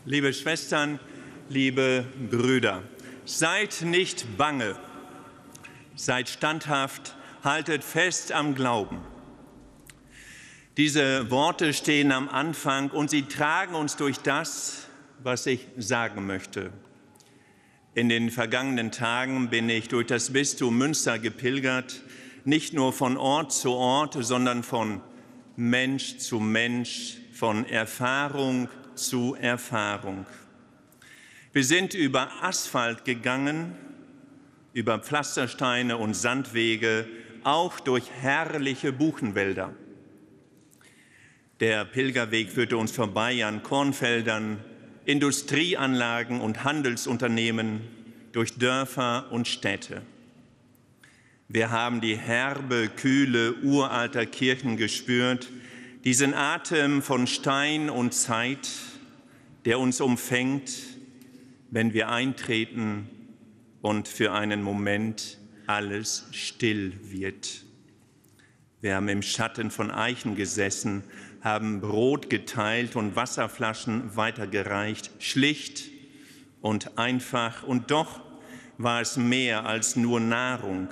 Liebe Schwestern, liebe Brüder, seid nicht bange, seid standhaft, haltet fest am Glauben. Diese Worte stehen am Anfang und sie tragen uns durch das, was ich sagen möchte. In den vergangenen Tagen bin ich durch das Bistum Münster gepilgert, nicht nur von Ort zu Ort, sondern von Mensch zu Mensch, von Erfahrung zu Erfahrung. Wir sind über Asphalt gegangen, über Pflastersteine und Sandwege, auch durch herrliche Buchenwälder. Der Pilgerweg führte uns vorbei an Kornfeldern, Industrieanlagen und Handelsunternehmen, durch Dörfer und Städte. Wir haben die herbe Kühle uralter Kirchen gespürt, diesen Atem von Stein und Zeit, der uns umfängt, wenn wir eintreten und für einen Moment alles still wird. Wir haben im Schatten von Eichen gesessen, haben Brot geteilt und Wasserflaschen weitergereicht, schlicht und einfach. Und doch war es mehr als nur Nahrung.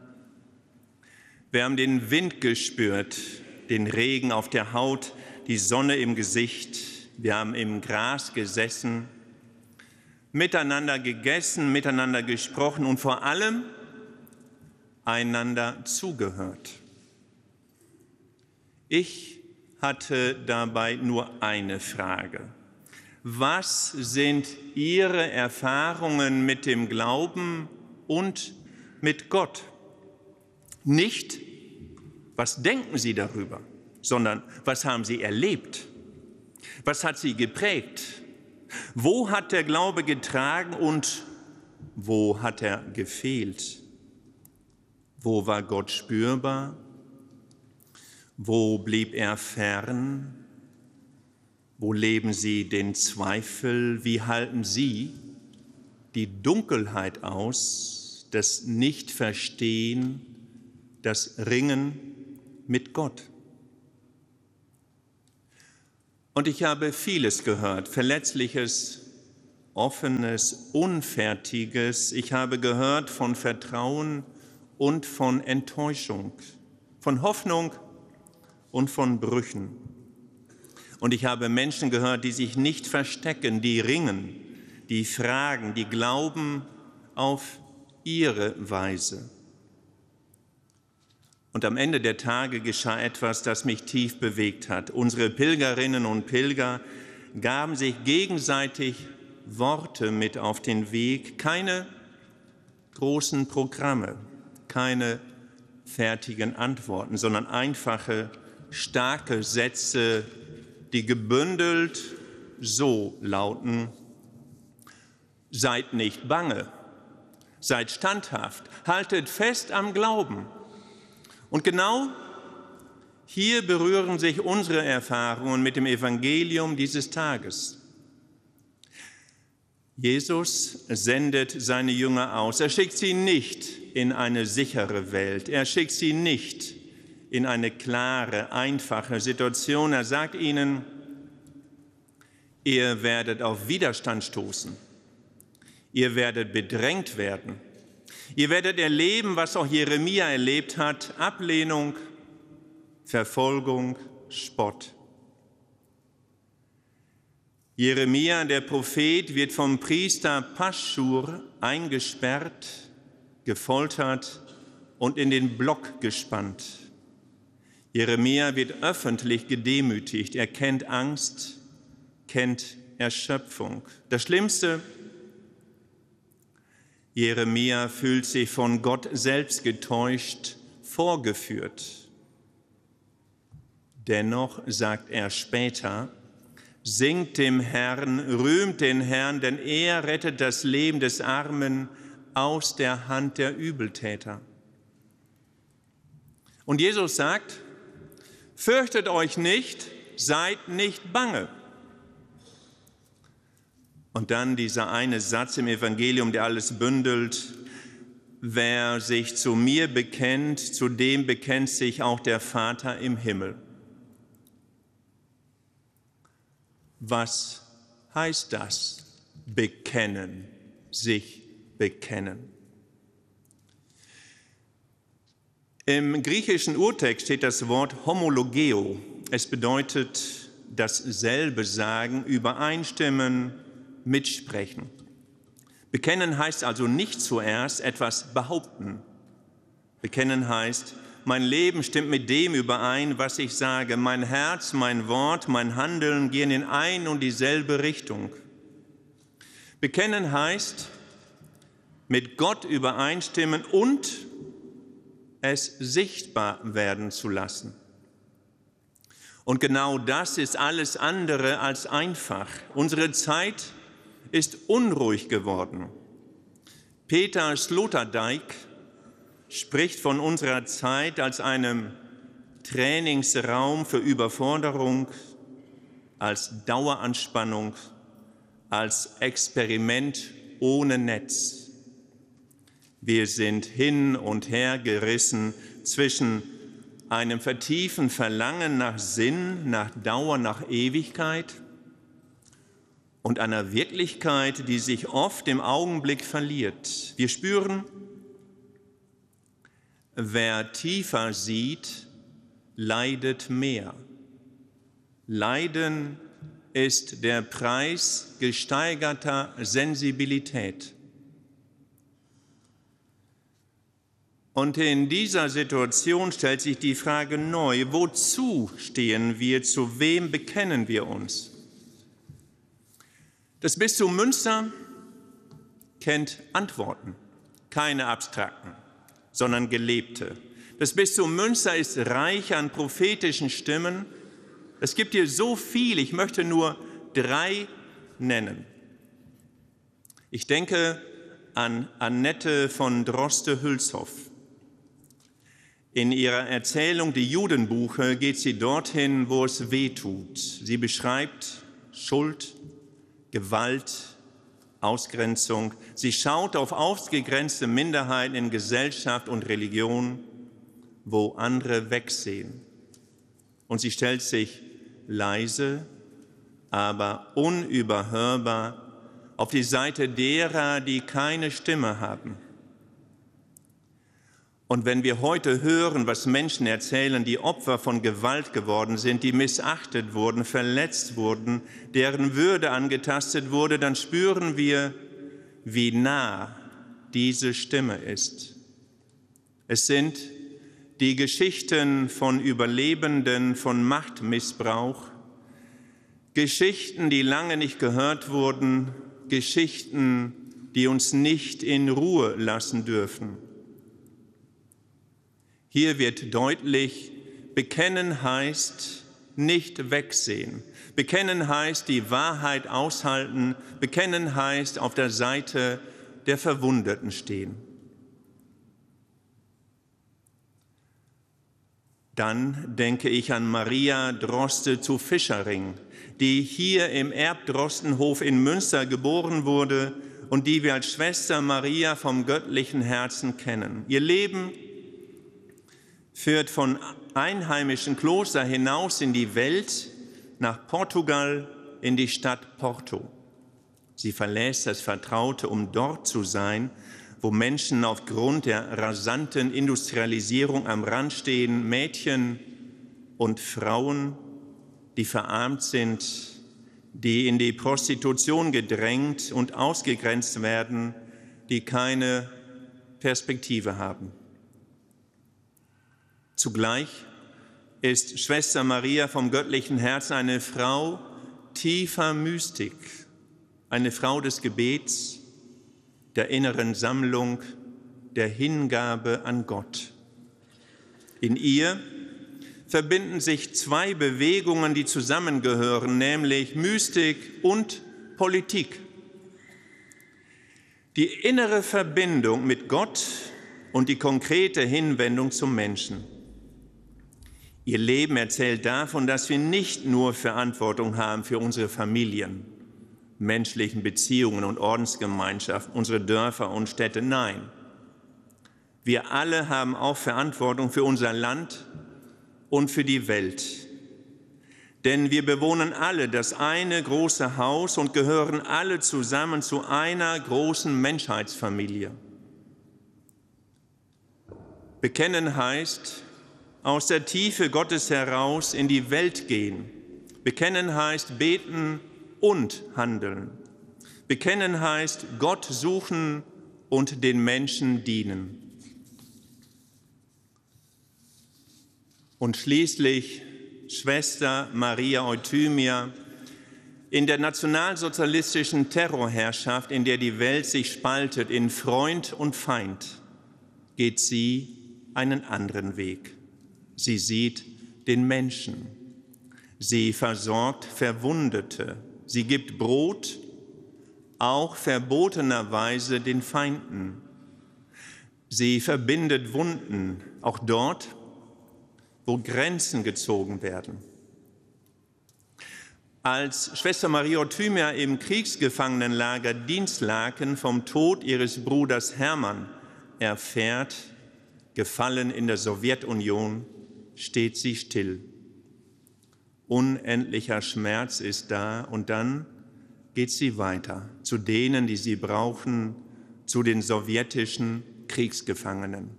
Wir haben den Wind gespürt, den Regen auf der Haut, die Sonne im Gesicht. Wir haben im Gras gesessen, miteinander gegessen, miteinander gesprochen und vor allem einander zugehört. Ich hatte dabei nur eine Frage. Was sind Ihre Erfahrungen mit dem Glauben und mit Gott? Nicht, was denken Sie darüber, sondern was haben Sie erlebt? Was hat Sie geprägt? Wo hat der Glaube getragen und wo hat er gefehlt? Wo war Gott spürbar? Wo blieb er fern? Wo leben Sie den Zweifel? Wie halten Sie die Dunkelheit aus, das Nichtverstehen, das Ringen mit Gott? Und ich habe vieles gehört, Verletzliches, Offenes, Unfertiges. Ich habe gehört von Vertrauen und von Enttäuschung, von Hoffnung und von Brüchen. Und ich habe Menschen gehört, die sich nicht verstecken, die ringen, die fragen, die glauben auf ihre Weise. Und am Ende der Tage geschah etwas, das mich tief bewegt hat. Unsere Pilgerinnen und Pilger gaben sich gegenseitig Worte mit auf den Weg, keine großen Programme, keine fertigen Antworten, sondern einfache, starke Sätze, die gebündelt so lauten: Seid nicht bange, seid standhaft, haltet fest am Glauben. Und genau hier berühren sich unsere Erfahrungen mit dem Evangelium dieses Tages. Jesus sendet seine Jünger aus. Er schickt sie nicht in eine sichere Welt. Er schickt sie nicht in eine klare, einfache Situation. Er sagt ihnen: Ihr werdet auf Widerstand stoßen. Ihr werdet bedrängt werden. Ihr werdet erleben, was auch Jeremia erlebt hat: Ablehnung, Verfolgung, Spott. Jeremia, der Prophet, wird vom Priester Paschur eingesperrt, gefoltert und in den Block gespannt. Jeremia wird öffentlich gedemütigt. Er kennt Angst, kennt Erschöpfung. Das Schlimmste: Jeremia fühlt sich von Gott selbst getäuscht, vorgeführt. Dennoch sagt er später: Singt dem Herrn, rühmt den Herrn, denn er rettet das Leben des Armen aus der Hand der Übeltäter. Und Jesus sagt: Fürchtet euch nicht, seid nicht bange. Und dann dieser eine Satz im Evangelium, der alles bündelt: Wer sich zu mir bekennt, zu dem bekennt sich auch der Vater im Himmel. Was heißt das? Bekennen, sich bekennen. Im griechischen Urtext steht das Wort homologeo. Es bedeutet dasselbe sagen, übereinstimmen, mitsprechen. Bekennen heißt also nicht zuerst etwas behaupten. Bekennen heißt, mein Leben stimmt mit dem überein, was ich sage. Mein Herz, mein Wort, mein Handeln gehen in ein und dieselbe Richtung. Bekennen heißt, mit Gott übereinstimmen und es sichtbar werden zu lassen. Und genau das ist alles andere als einfach. Unsere Zeit ist unruhig geworden. Peter Sloterdijk spricht von unserer Zeit als einem Trainingsraum für Überforderung, als Daueranspannung, als Experiment ohne Netz. Wir sind hin und her gerissen zwischen einem vertieften Verlangen nach Sinn, nach Dauer, nach Ewigkeit und einer Wirklichkeit, die sich oft im Augenblick verliert. Wir spüren, wer tiefer sieht, leidet mehr. Leiden ist der Preis gesteigerter Sensibilität. Und in dieser Situation stellt sich die Frage neu, wozu stehen wir, zu wem bekennen wir uns? Das Bistum Münster kennt Antworten, keine abstrakten, sondern gelebte. Das Bistum Münster ist reich an prophetischen Stimmen. Es gibt hier so viel, ich möchte nur 3 nennen. Ich denke an Annette von Droste-Hülshoff. In ihrer Erzählung Die Judenbuche geht sie dorthin, wo es weh tut. Sie beschreibt Schuld, Gewalt, Ausgrenzung. Sie schaut auf ausgegrenzte Minderheiten in Gesellschaft und Religion, wo andere wegsehen. Und sie stellt sich leise, aber unüberhörbar auf die Seite derer, die keine Stimme haben. Und wenn wir heute hören, was Menschen erzählen, die Opfer von Gewalt geworden sind, die missachtet wurden, verletzt wurden, deren Würde angetastet wurde, dann spüren wir, wie nah diese Stimme ist. Es sind die Geschichten von Überlebenden von Machtmissbrauch, Geschichten, die lange nicht gehört wurden, Geschichten, die uns nicht in Ruhe lassen dürfen. Hier wird deutlich, bekennen heißt nicht wegsehen. Bekennen heißt die Wahrheit aushalten. Bekennen heißt auf der Seite der Verwundeten stehen. Dann denke ich an Maria Droste zu Fischering, die hier im Erbdrostenhof in Münster geboren wurde und die wir als Schwester Maria vom göttlichen Herzen kennen. Ihr Leben führt von einheimischen Kloster hinaus in die Welt, nach Portugal, in die Stadt Porto. Sie verlässt das Vertraute, um dort zu sein, wo Menschen aufgrund der rasanten Industrialisierung am Rand stehen, Mädchen und Frauen, die verarmt sind, die in die Prostitution gedrängt und ausgegrenzt werden, die keine Perspektive haben. Zugleich ist Schwester Maria vom göttlichen Herzen eine Frau tiefer Mystik, eine Frau des Gebets, der inneren Sammlung, der Hingabe an Gott. In ihr verbinden sich 2 Bewegungen, die zusammengehören, nämlich Mystik und Politik. Die innere Verbindung mit Gott und die konkrete Hinwendung zum Menschen. Ihr Leben erzählt davon, dass wir nicht nur Verantwortung haben für unsere Familien, menschlichen Beziehungen und Ordensgemeinschaften, unsere Dörfer und Städte. Nein, wir alle haben auch Verantwortung für unser Land und für die Welt. Denn wir bewohnen alle das eine große Haus und gehören alle zusammen zu einer großen Menschheitsfamilie. Bekennen heißt, aus der Tiefe Gottes heraus in die Welt gehen. Bekennen heißt beten und handeln. Bekennen heißt Gott suchen und den Menschen dienen. Und schließlich Schwester Maria Euthymia, in der nationalsozialistischen Terrorherrschaft, in der die Welt sich spaltet in Freund und Feind, geht sie einen anderen Weg. Sie sieht den Menschen. Sie versorgt Verwundete. Sie gibt Brot, auch verbotenerweise den Feinden. Sie verbindet Wunden, auch dort, wo Grenzen gezogen werden. Als Schwester Maria Euthymia im Kriegsgefangenenlager Dinslaken vom Tod ihres Bruders Hermann erfährt, gefallen in der Sowjetunion, steht sie still. Unendlicher Schmerz ist da und dann geht sie weiter zu denen, die sie brauchen, zu den sowjetischen Kriegsgefangenen.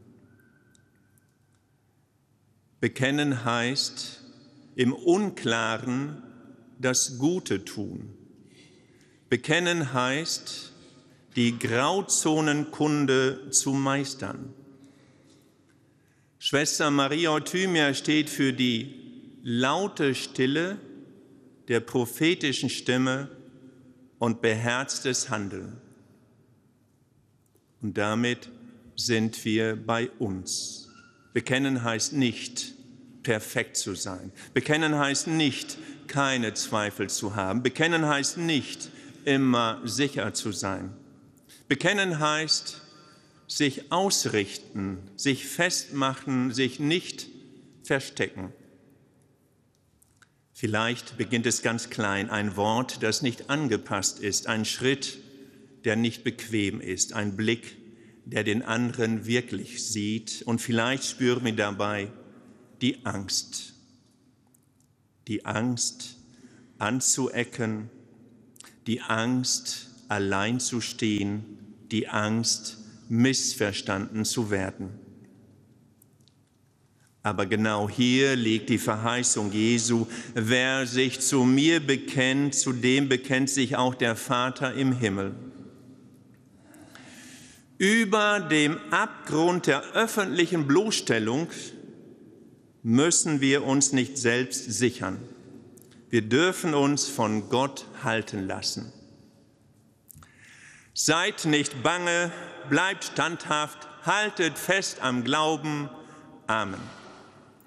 Bekennen heißt, im Unklaren das Gute tun. Bekennen heißt, die Grauzonenkunde zu meistern. Schwester Maria Euthymia steht für die laute Stille der prophetischen Stimme und beherztes Handeln. Und damit sind wir bei uns. Bekennen heißt nicht, perfekt zu sein. Bekennen heißt nicht, keine Zweifel zu haben. Bekennen heißt nicht, immer sicher zu sein. Bekennen heißt, sich ausrichten, sich festmachen, sich nicht verstecken. Vielleicht beginnt es ganz klein, ein Wort, das nicht angepasst ist, ein Schritt, der nicht bequem ist, ein Blick, der den anderen wirklich sieht. Und vielleicht spüren wir dabei die Angst anzuecken, die Angst, allein zu stehen, die Angst, missverstanden zu werden. Aber genau hier liegt die Verheißung Jesu: Wer sich zu mir bekennt, zu dem bekennt sich auch der Vater im Himmel. Über dem Abgrund der öffentlichen Bloßstellung müssen wir uns nicht selbst sichern. Wir dürfen uns von Gott halten lassen. Seid nicht bange, bleibt standhaft, haltet fest am Glauben. Amen.